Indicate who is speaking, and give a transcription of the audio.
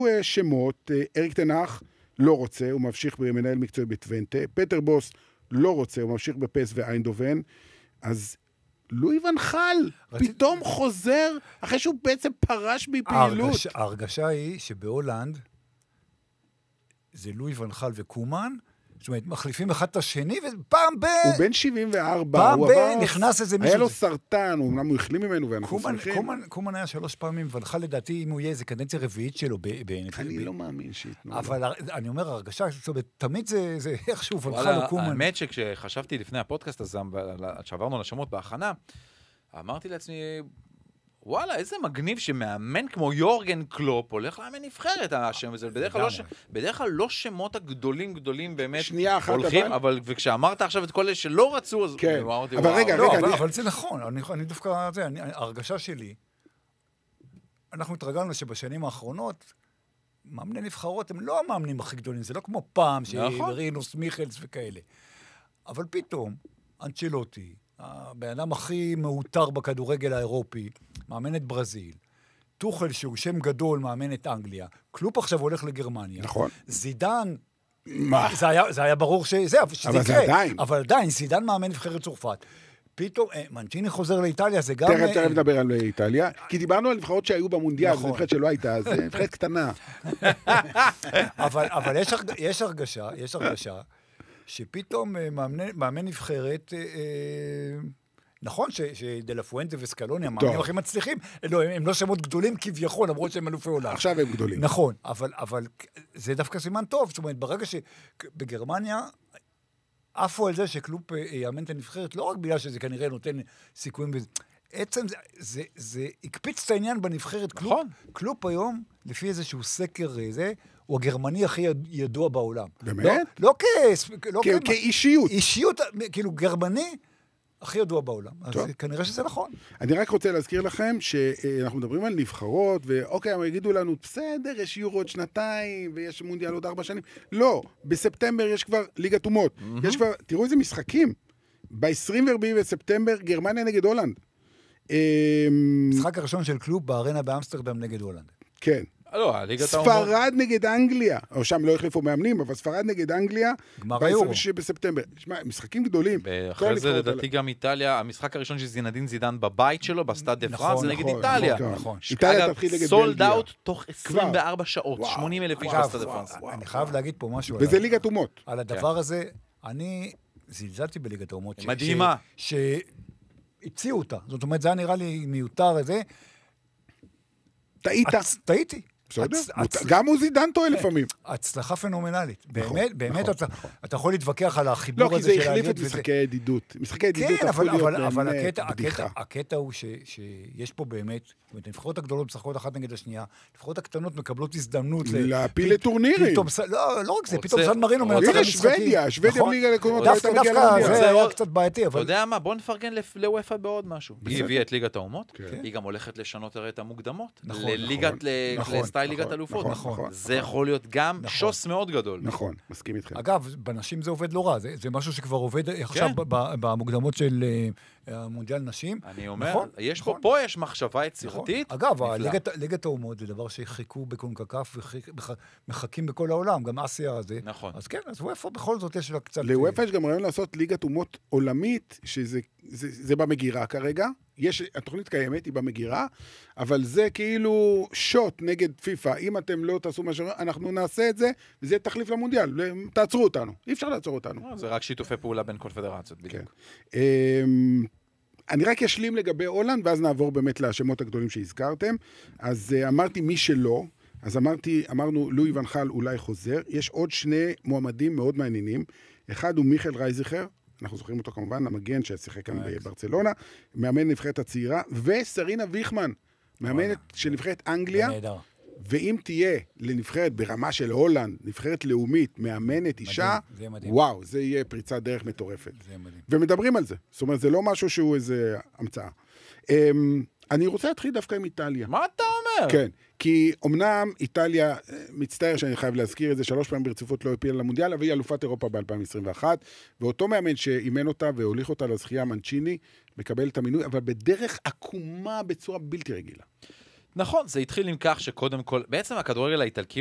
Speaker 1: שמות, אריק תנח לא רוצה, הוא ממשיך במנהל מקצועי בטוונטה, פטר בוס לא רוצה, הוא ממשיך בפס ואיינדובן, אז לואי ון חל פתאום חוזר אחרי שהוא בעצם פרש בפעילות.
Speaker 2: ההרגשה היא שבהולנד זה לואי ון חל וקומן, זאת אומרת, מחליפים אחד את השני, ופעם
Speaker 1: הוא בן 74.
Speaker 2: פעם נכנס איזה מישהו.
Speaker 1: היה לו סרטן, אומנם הוא החלים ממנו, ואנחנו שמחים.
Speaker 2: קומן היה 3 פעמים, ון חל לדעתי, אם הוא יהיה איזה קדנציה רביעית שלו.
Speaker 1: אני לא מאמין שיתנו.
Speaker 2: אבל אני אומר, הרגשה, זאת אומרת, תמיד זה איכשהו ון חל או קומן.
Speaker 3: האמת שכשחשבתי לפני הפודקאסט הזה, שעברנו על השמות בהכנה, אמרתי לעצמי, וואלה, איזה מגניב שמאמן כמו יורגן קלופ הולך לאמן נבחרת השם הזה. בדרך כלל לא שמות הגדולים באמת הולכים, אבל וכשאמרת עכשיו את כל אלה שלא רצו, אז אמרתי,
Speaker 1: אבל רגע,
Speaker 2: אבל זה נכון, אני דווקא, ההרגשה שלי, אנחנו התרגלנו שבשנים האחרונות, מאמני נבחרות הם לא המאמנים הכי גדולים, זה לא כמו פעם, שרינוס מיכלס וכאלה. אבל פתאום, אנצ'לוטי, הבן אדם הכי מאותר בכדורגל האירופי, מאמן את ברזיל, טוחל שהוא שם גדול, מאמן את אנגליה, קלופ עכשיו הולך לגרמניה.
Speaker 1: נכון.
Speaker 2: זידן, זה היה ברור שזה יקרה. אבל עדיין, זידן מאמן נבחרת צרפת. פתאום, מנצ'יני חוזר לאיטליה, זה גם...
Speaker 1: תכף נדבר על איטליה, כי דיברנו על נבחרות שהיו במונדיאל, זה נבחרת שלא הייתה, אז זה נבחרת קטנה.
Speaker 2: אבל יש הרגשה, שפתאום מאמן נבחרת, נכון שדלה פואנטה וסקלוני, המאמנים הכי מצליחים, הם לא שמות גדולים כביכול, למרות שהם אלופי עולם.
Speaker 1: עכשיו הם גדולים.
Speaker 2: נכון, אבל זה דווקא סימן טוב, זאת אומרת, ברגע שבגרמניה, עפו על זה שקלופ יאמן את הנבחרת, לא רק בגלל שזה כנראה נותן סיכויים בזה, עצם זה הקפיץ את העניין בנבחרת. קלופ היום, לפי איזשהו סקר זה, הוא הגרמני הכי ידוע בעולם.
Speaker 1: באמת?
Speaker 2: לא
Speaker 1: כאישיות.
Speaker 2: אישיות, כאילו גרמני הכי ידוע בעולם. אז כנראה שזה נכון.
Speaker 1: אני רק רוצה להזכיר לכם שאנחנו מדברים על נבחרות, ואוקיי, הם יגידו לנו, בסדר, יש יורו עוד 2 ויש מונדיאל עוד 4 שנים. לא, בספטמבר יש כבר ליגת אומות. יש כבר, תראו איזה משחקים. ב-24 בספטמבר, גרמניה נגד הולנד.
Speaker 2: משחק הראשון של קלופ בארנה באמסטרדם נגד הולנד.
Speaker 1: כן. ספרד נגד אנגליה, או שם לא החליפו מאמנים, אבל ספרד נגד אנגליה, ב-26 בספטמבר. משחקים גדולים.
Speaker 3: אחרי זה לדעתי גם איטליה, המשחק הראשון של זינדין זידן בבית שלו, בסטאד דה פרנס, זה נגד איטליה.
Speaker 1: איטליה תתחיל נגד בלגיה.
Speaker 3: סולד אאוט תוך 24 שעות, 80,000 איש בסטאד דה פרנס.
Speaker 2: אני חייב להגיד פה משהו.
Speaker 1: וזה ליגת אומות.
Speaker 2: על הדבר הזה, אני זלזלתי בליגת האומות.
Speaker 3: מדהימה.
Speaker 2: שהציעו אותה. זאת אומרת, זה היה נראה לי מיותר איזה. טעיתי.
Speaker 1: גם הוא זידן טועה לפעמים.
Speaker 2: הצלחה פנומנלית. באמת, אתה יכול להתווכח על החיבור הזה
Speaker 1: של העליות. לא, כי זה החליף את משחקי הידידות. משחקי הידידות הפכו להיות באמת בדיחה.
Speaker 2: הקטע הוא שיש פה באמת, הנבחרות הגדולות משחקות אחת נגד השנייה, הנבחרות הקטנות מקבלות הזדמנות
Speaker 1: להפיל לטורנירים.
Speaker 2: לא רק זה, פתאום סן מרינו מנצח המשחקים.
Speaker 1: שוודיה בליגה לקומות.
Speaker 2: דווקא זה היה קצת בעייתי.
Speaker 3: אתה יודע מה? בוא נפרגן לוופא בעוד משהו. היא הביאה את ליגת האומות, היא גם הולכת לשנות את המוקדמות לסטייל ליגת אלופות. זה יכול להיות גם שוס מאוד גדול.
Speaker 1: נכון, מסכים איתכם.
Speaker 2: אגב, בנשים זה עובד לא רע, זה משהו שכבר עובד עכשיו במוקדמות של מונדיאל נשים.
Speaker 3: אני אומר, פה יש מחשבה יצירתית.
Speaker 2: אגב, ליגת האומות זה דבר שחיכו בקונקקף ומחכים בכל העולם, גם אסיה הזה.
Speaker 3: נכון.
Speaker 2: אז כן, אז וופא בכל זאת יש לה קצת...
Speaker 1: לוופא יש גם רעיון לעשות ליגת אומות עולמית, שזה במגירה כרגע. התוכנית קיימת, היא במגירה, אבל זה כאילו שוט נגד פיפה. אם אתם לא תעשו מה אנחנו נעשה את זה, וזה תחליף למונדיאל. תעצרו אותנו. אי אפשר לעצור אותנו.
Speaker 3: זה רק שיתופי פעולה בין קונפדרציות, בדיוק.
Speaker 1: אני רק אשלים לגבי הולנד, ואז נעבור באמת לשמות הגדולים שהזכרתם. אז אמרתי מי שלא, אז אמרנו לואי ון חל אולי חוזר. יש עוד 2 מועמדים מאוד מעניינים. אחד הוא מיכאל רייזיכר, אנחנו זוכרים אותו כמובן, המגן ששיחק כאן בברצלונה, מאמן נבחרת הצעירה, וסרינה ויכמן, מאמנת של נבחרת אנגליה, ואם תהיה לנבחרת ברמה של הולנד, נבחרת לאומית, מאמנת אישה, וואו, זה יהיה פריצת דרך מטורפת. ומדברים על זה. זאת אומרת, זה לא משהו שהוא איזה המצאה. אני רוצה להתחיל דווקא עם איטליה.
Speaker 3: מה אתה אומר?
Speaker 1: כן, כי אמנם איטליה, מצטער שאני חייב להזכיר את זה, 3 פעמים ברציפות לא הפילה למונדיאל, אבל היא אלופת אירופה ב-2021, ואותו מאמן שאימן אותה והוליך אותה לזכייה, מנצ'יני, מקבל את המינוי, אבל בדרך עקומה בצורה בלתי רגילה.
Speaker 3: נכון, זה התחיל עם כך שקודם כל, בעצם הכדורגל האיטלקי